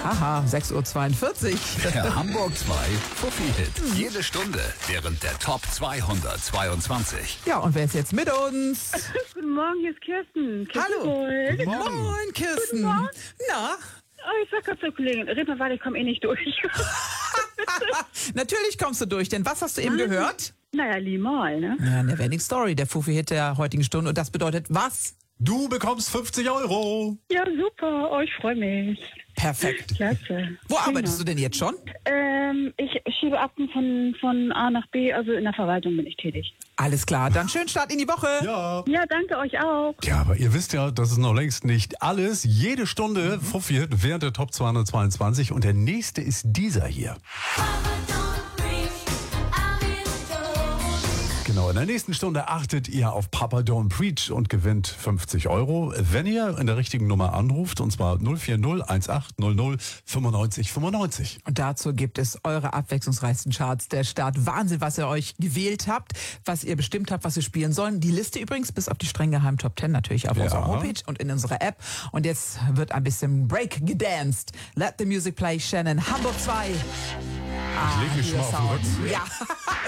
Aha, 6:42 Uhr. Der Hamburg 2 Fuffi-Hit. Jede Stunde während der Top 222. Ja, und wer ist jetzt mit uns? Guten Morgen, hier ist Kirsten. Hallo. Kirsten. Moin, Kirsten. Guten Morgen. Na, Oh, ich sag gerade zur Kollegin, red mal weiter, ich komme eh nicht durch. natürlich kommst du durch, denn was hast du eben gehört? Naja, Limal, ne? Ja, Neverending Story, der Fuffi-Hit der heutigen Stunde. Und das bedeutet was? Du bekommst 50 Euro. Ja, super. Oh, ich freue mich. Perfekt. Klasse. Wo arbeitest du denn jetzt schon? Ich schiebe Akten von A nach B, also in der Verwaltung bin ich tätig. Alles klar, dann schönen Start in die Woche. Ja. Ja, danke euch auch. Ja, aber ihr wisst ja, das ist noch längst nicht alles. Jede Stunde Fuffi-Hit während der Top 222 und der nächste ist dieser hier. Genau, in der nächsten Stunde achtet ihr auf Papa Don't Preach und gewinnt 50 Euro, wenn ihr in der richtigen Nummer anruft, und zwar 040 1800 95 95. Und dazu gibt es eure abwechslungsreichsten Charts der Stadt. Wahnsinn, was ihr euch gewählt habt, was ihr bestimmt habt, was wir spielen sollen. Die Liste übrigens bis auf die streng geheimen Top 10 natürlich auf unserer Homepage und in unserer App. Und jetzt wird ein bisschen Break gedanced. Let the music play, Shannon. Hamburg 2. Ich leg mich schon mal auf den Rücken. Ja.